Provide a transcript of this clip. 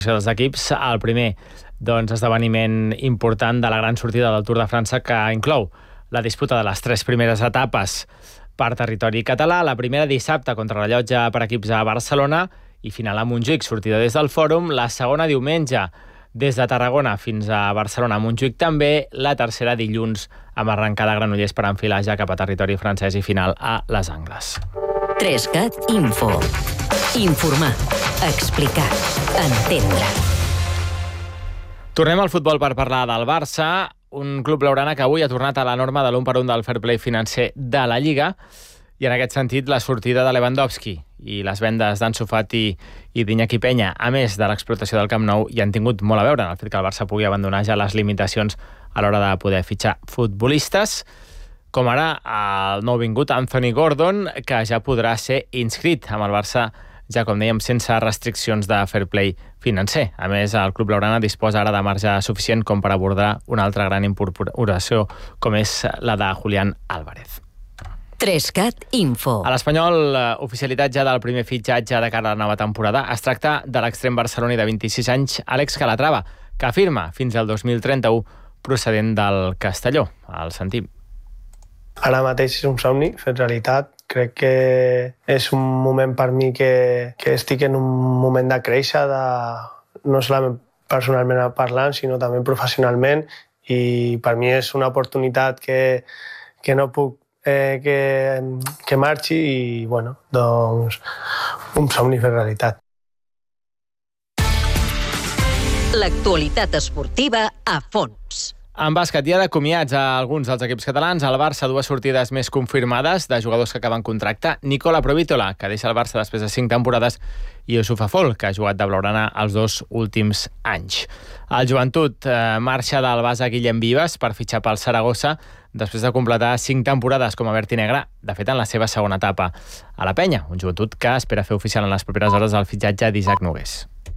dels equips. El primer, esdeveniment important de la gran sortida del Tour de França, que inclou la disputa de les 3 primeres etapes per territori català. La primera dissabte contra rellotge per equips a Barcelona i final a Montjuïc, sortida des del Fòrum. La segona diumenge des de Tarragona fins a Barcelona, a Montjuïc també. La tercera dilluns amb arrencada a Granollers per enfilar ja cap a territori francès i final a Les Angles. 3CAT Info. Informar, explicar, entendre. Tornem al futbol per parlar del Barça, un club blaugrana que avui ha tornat a la norma de l'1-1 del fair play financer de la Lliga, i en aquest sentit la sortida de Lewandowski i les vendes d'Ansu Fati i d'Iñaki Peña, a més de l'explotació del Camp Nou, hi han tingut molt a veure en el fet que el Barça pugui abandonar ja les limitacions a l'hora de poder fitxar futbolistes, com ara el nou vingut Anthony Gordon, que ja podrà ser inscrit amb el Barça, ja com dèiem, sense restriccions de fair play financer. A més, el club blaugrana disposa ara de marge suficient com per abordar una altra gran incorporació, com és la de Julián Álvarez. 3CAT Info. A l'Espanyol, oficialitat ja del primer fitxatge de cara a la nova temporada. Es tracta de l'extrem barceloní de 26 anys, Àlex Calatrava, que firma fins al 2031 procedent del Castelló. El sentim. Ara mateix és un somni fet realitat. Crec que és un moment per mi que estic en un moment de créixer, no solament personalment parlant, sinó també professionalment, i per mi és una oportunitat que no puc que marxi, i bueno, doncs un somni fet realitat. L'actualitat esportiva a fons. En bàsquet hi ha de comiats a alguns dels equips catalans. Al Barça, 2 sortides més confirmades de jugadors que acaben contracte. Nicola Provítola, que deixa el Barça després de 5 temporades, i Youssouf Afol, que ha jugat de blaugrana els 2 últims anys. El Joventut marxa del base Guillem Vives per fitxar pel Saragossa després de completar 5 temporades com a verd i negre, de fet en la seva segona etapa a la Penya. Un Joventut que espera fer oficial en les properes hores el fitxatge d'Isaac Nogués.